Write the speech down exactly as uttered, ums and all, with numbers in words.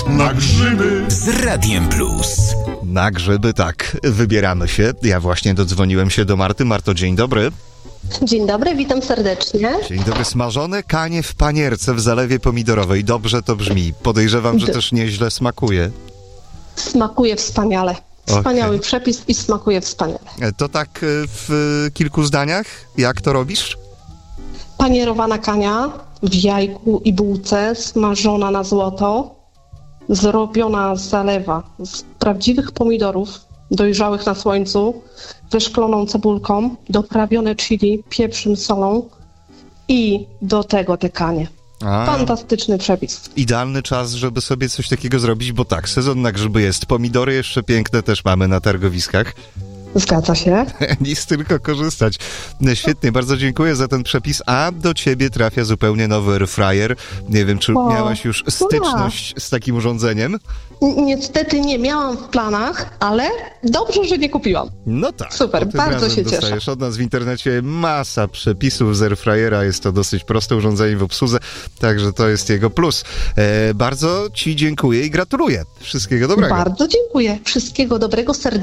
Na grzyby z Radiem Plus. Na grzyby, tak. Wybieramy się. Ja właśnie dodzwoniłem się do Marty. Marto, dzień dobry. Dzień dobry, witam serdecznie. Dzień dobry. Smażone kanie w panierce w zalewie pomidorowej. Dobrze to brzmi. Podejrzewam, że też nieźle smakuje. Smakuje wspaniale. Wspaniały okay. przepis i smakuje wspaniale. To tak w kilku zdaniach? Jak to robisz? Panierowana kania w jajku i bułce, smażona na złoto, zrobiona z zalewa z prawdziwych pomidorów dojrzałych na słońcu, wyszkloną cebulką, doprawione chili, pieprzem, solą i do tego te kanie. A, fantastyczny przepis. Idealny czas, żeby sobie coś takiego zrobić, bo tak, sezon na grzyby jest. Pomidory jeszcze piękne też mamy na targowiskach. Zgadza się. Nic, tylko korzystać. Świetnie, bardzo dziękuję za ten przepis. A do ciebie trafia zupełnie nowy airfryer. Nie wiem, czy o, miałaś już styczność z takim urządzeniem? Niestety nie miałam w planach, ale dobrze, że nie kupiłam. No tak. Super, bardzo się cieszę. Dostajesz od nas w internecie masa przepisów z airfryera. Jest to dosyć proste urządzenie w obsłudze, także to jest jego plus. E, bardzo ci dziękuję i gratuluję. Wszystkiego dobrego. Bardzo dziękuję. Wszystkiego dobrego serdecznie.